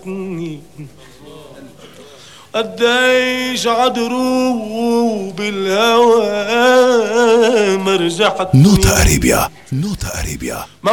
رجعتني قديش عدروب الهوى ما رجعتني. نوتا أريبيا، نوتا أريبيا.